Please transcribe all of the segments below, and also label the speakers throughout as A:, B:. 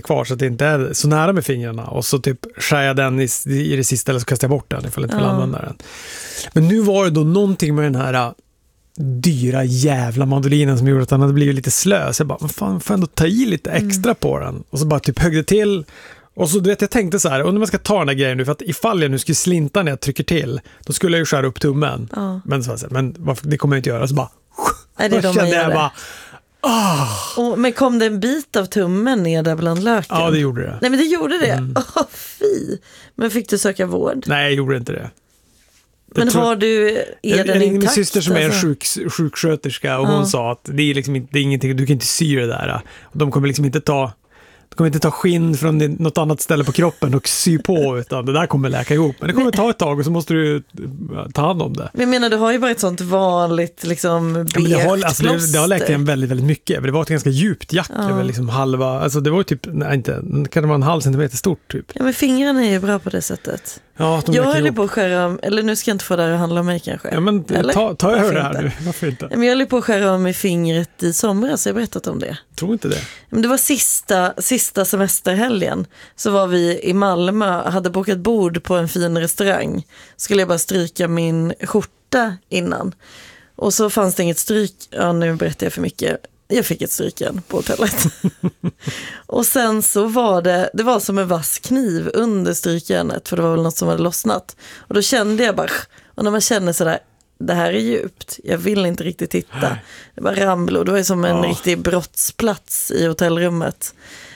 A: kvar så att det inte är så nära med fingrarna. Och så typ skär jag den i det sista eller så kastar jag bort den ifall jag inte vill använda den. Men nu var det då någonting med den här dyra jävla mandolinen som gjorde att den hade blivit lite slö. Så jag bara, vad fan, får jag ändå ta i lite extra på den? Och så bara typ högg det till. Och så du vet, jag tänkte så här, undrar om jag ska ta den där grejen nu, för att ifall jag nu skulle slinta när jag trycker till, då skulle jag ju skära upp tummen. Men så men det kommer jag inte göra. Så bara, då kände jag bara,
B: men kom det en bit av tummen ner där bland löken?
A: Ja, det gjorde det.
B: Nej, men det gjorde det. Fy. Men fick du söka vård?
A: Nej, jag gjorde inte det.
B: Men är den intakt?
A: Min syster som är en sjuksköterska och hon sa att det är liksom inte, det är ingenting, du kan inte sy det där. De kommer liksom inte ta skinn från något annat ställe på kroppen och sy på, utan det där kommer läka ihop. Men det kommer ta ett tag och så måste du ta hand om det.
B: Men jag menar, du har ju bara ett sånt vanligt liksom
A: det har läkt igen väldigt, väldigt mycket. Det var ett ganska djupt jack. Liksom halva, alltså det var typ, kan det vara 1,5 centimeter stort typ.
B: Ja, men fingrarna är ju bra på det sättet.
A: Ja,
B: jag höll på att skära, eller nu ska jag inte få det att handla om mig kanske.
A: Ja, men ta över det här nu. Varför inte?
B: Men jag höll på att skära om i fingret i somras, så jag har berättat om det.
A: Tror inte det.
B: Men det var sista semesterhelgen. Så var vi i Malmö, hade bokat bord på en fin restaurang. Skulle jag bara stryka min skjorta innan. Och så fanns det inget stryk. Ja, nu berättar jag för mycket. Jag fick ett stryken på hotellet. Och sen så var det var som en vass kniv under strykjärnet, för det var väl något som hade lossnat. Och då kände jag bara, och när man känner sådär, det här är djupt, jag vill inte riktigt titta. Det var ramblod, det var som en riktig brottsplats i hotellrummet.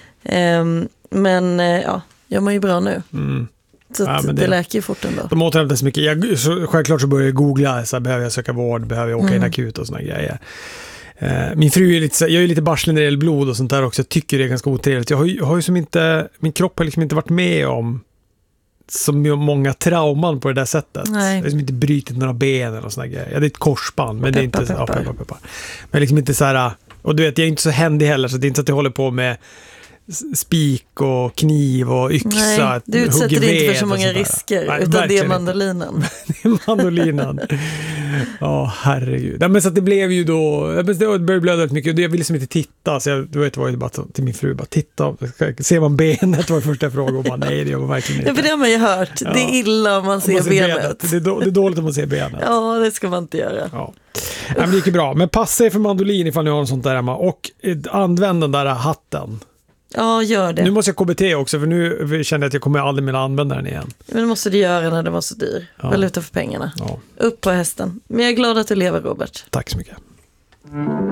B: Men jag mår ju bra nu. Så det läker ju fort ändå.
A: De återhämtar så mycket. Självklart så börjar jag googla, så här, behöver jag söka vård, behöver jag åka in akut och såna grejer. Min fru är lite, jag är lite barslig när det gäller blod och sånt där också. Jag tycker det är ganska otrevligt. Jag har ju som inte, min kropp har liksom inte varit med om så många trauman på det där sättet.
B: Nej.
A: Jag har liksom inte brytit några ben eller såna grejer. Jag hade ett korsband, men det är inte så, men liksom inte så här, och du vet, jag är inte så händig heller, så det är inte så att jag håller på med spik och kniv och yxa.
B: Nej, du utsätter dig inte för så många risker. Nej, utan det är mandolinen.
A: Det är mandolinen. Herregud. Ja, men så att det blev ju då, det började blöda väldigt mycket och jag ville liksom inte titta, så jag vet, var ju bara till min fru, bara titta, ser man benet, var första frågan, och bara nej, det gör man verkligen inte.
B: Ja, för det har man ju hört. Ja. Det är illa om man ser benet.
A: Det är dåligt om man ser benet.
B: Ja, det ska man inte göra.
A: Ja. Men det gick ju bra. Men passa er för mandolin ifall ni har en sånt där hemma, och använd den där hatten.
B: Ja, gör det.
A: Nu måste jag KBT också, för nu känner jag att jag kommer aldrig mer använda den igen.
B: Men det måste du göra när den var så dyr. Valuta för pengarna.
A: Ja.
B: Upp på hästen. Men jag är glad att du lever, Robert.
A: Tack så mycket.